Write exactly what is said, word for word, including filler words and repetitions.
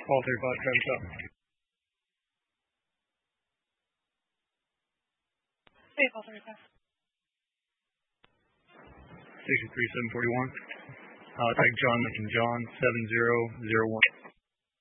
Call thirty-five, Travis up. Hey, call thirty-five. sixty-three, seven forty-one. Uh, tag John Lincoln John, seven zero zero one.